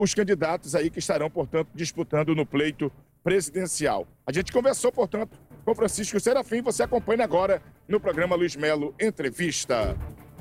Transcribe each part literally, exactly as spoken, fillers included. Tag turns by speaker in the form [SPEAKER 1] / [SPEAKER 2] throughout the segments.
[SPEAKER 1] os candidatos aí que estarão, portanto, disputando no pleito presidencial. A gente conversou, portanto, com Francisco Serafim. Você acompanha agora no programa Luiz Melo Entrevista.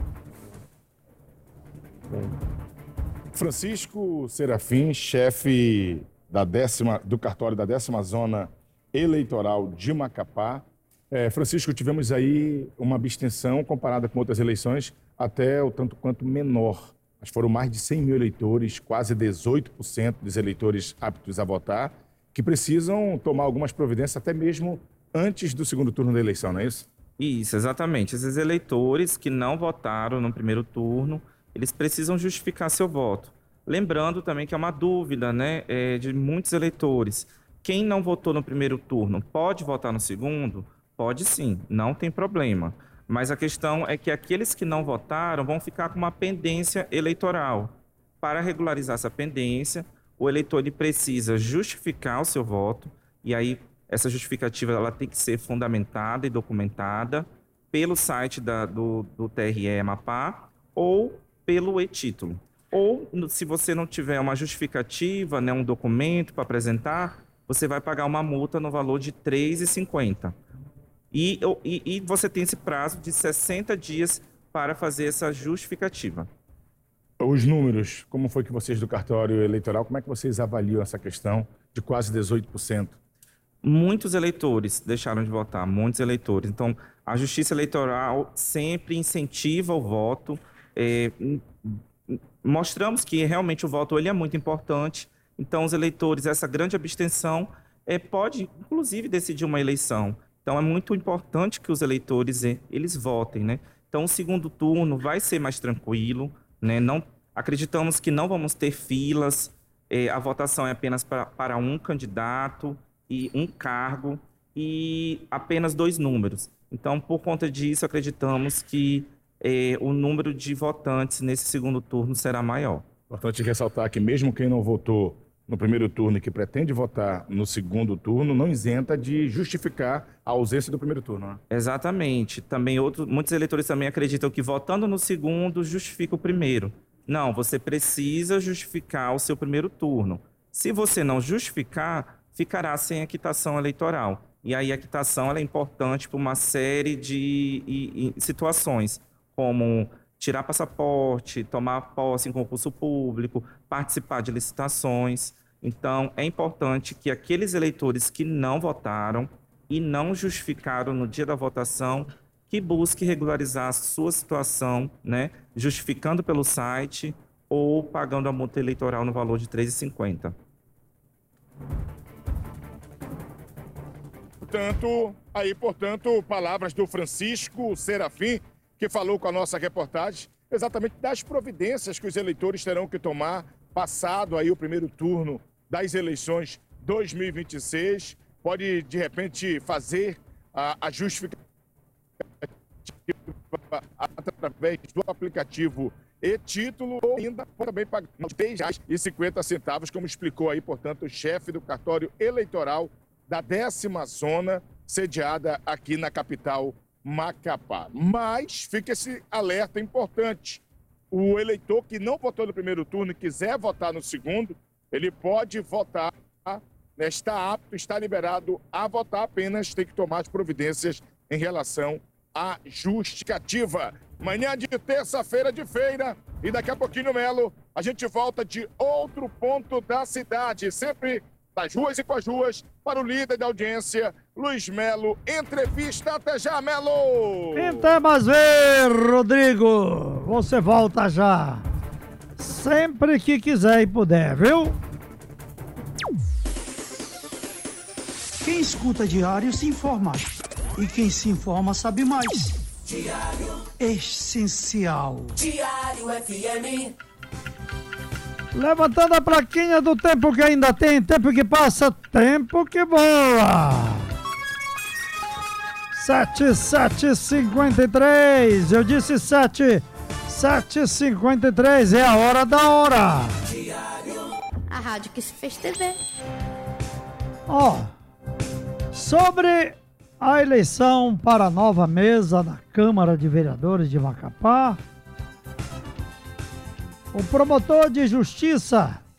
[SPEAKER 1] Francisco Serafim, chefe da décima, do cartório da décima Zona Eleitoral de Macapá. É, Francisco, tivemos aí uma abstenção comparada com outras eleições até o tanto quanto menor. Mas foram mais de cem mil eleitores, quase dezoito por cento dos eleitores aptos a votar, que precisam tomar algumas providências até mesmo antes do segundo turno da eleição, não é isso?
[SPEAKER 2] Isso, exatamente. Esses eleitores que não votaram no primeiro turno, eles precisam justificar seu voto. Lembrando também que é uma dúvida, né, é, de muitos eleitores. Quem não votou no primeiro turno pode votar no segundo? Pode sim, não tem problema. Mas a questão é que aqueles que não votaram vão ficar com uma pendência eleitoral. Para regularizar essa pendência, o eleitor ele precisa justificar o seu voto, e aí essa justificativa ela tem que ser fundamentada e documentada pelo site da, do, do T R E Amapá ou pelo e-título. Ou, se você não tiver uma justificativa, né, um documento para apresentar, você vai pagar uma multa no valor de três reais e cinquenta centavos. E, e, e você tem esse prazo de sessenta dias para fazer essa justificativa.
[SPEAKER 1] Os números, como foi que vocês do cartório eleitoral, como é que vocês avaliam essa questão de quase dezoito por cento?
[SPEAKER 2] Muitos eleitores deixaram de votar, muitos eleitores. Então, a Justiça Eleitoral sempre incentiva o voto. É, mostramos que realmente o voto ele é muito importante. Então, os eleitores, essa grande abstenção, é, pode, inclusive, decidir uma eleição. Então, é muito importante que os eleitores eles votem, né? Então, o segundo turno vai ser mais tranquilo, né? Não, acreditamos que não vamos ter filas, é, a votação é apenas pra, para um candidato e um cargo e apenas dois números. Então, por conta disso, acreditamos que é, o número de votantes nesse segundo turno será maior.
[SPEAKER 1] Importante ressaltar que mesmo quem não votou no primeiro turno e que pretende votar no segundo turno, não isenta de justificar a ausência do primeiro turno, né?
[SPEAKER 2] Exatamente. Também outros, muitos eleitores também acreditam que votando no segundo justifica o primeiro. Não, você precisa justificar o seu primeiro turno. Se você não justificar, ficará sem a quitação eleitoral. E aí a quitação ela é importante para uma série de e, e situações, como tirar passaporte, tomar posse em concurso público, participar de licitações. Então, é importante que aqueles eleitores que não votaram e não justificaram no dia da votação, que busque regularizar a sua situação, né, justificando pelo site ou pagando a multa eleitoral no valor de três reais e cinquenta centavos.
[SPEAKER 1] Portanto, aí, portanto, palavras do Francisco Serafim, que falou com a nossa reportagem exatamente das providências que os eleitores terão que tomar passado aí o primeiro turno das eleições dois mil e vinte e seis. Pode, de repente, fazer a, a justificativa através do aplicativo e-título ou ainda também pagar três reais e cinquenta centavos, como explicou aí, portanto, o chefe do cartório eleitoral da décima zona, sediada aqui na capital Macapá. Mas fica esse alerta importante. O eleitor que não votou no primeiro turno e quiser votar no segundo, ele pode votar, né, está apto, está liberado a votar, apenas tem que tomar as providências em relação à justificativa. Manhã de terça-feira de feira e daqui a pouquinho, Melo, a gente volta de outro ponto da cidade, sempre das ruas e com as ruas, para o líder da audiência, Luiz Melo Entrevista. Até já, Melo!
[SPEAKER 3] Até mais ver, Rodrigo! Você volta já, sempre que quiser e puder, viu?
[SPEAKER 4] Quem escuta Diário se informa. E quem se informa sabe mais. Diário Essencial.
[SPEAKER 5] Diário F M.
[SPEAKER 3] Levantando a plaquinha do tempo que ainda tem, tempo que passa, tempo que voa. sete, sete, cinquenta e três. Eu disse sete, sete, cinquenta e três. É a hora da hora.
[SPEAKER 6] A rádio que se fez T V.
[SPEAKER 3] Ó, sobre a eleição para a nova mesa da Câmara de Vereadores de Macapá, o promotor de justiça